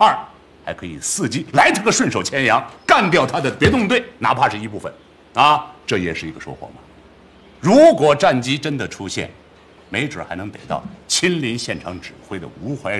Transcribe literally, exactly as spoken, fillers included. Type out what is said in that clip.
二还可以伺机来他个顺手牵羊，干掉他的别动队，哪怕是一部分，啊，这也是一个收获嘛。如果战机真的出现，没准还能逮到亲临现场指挥的吴怀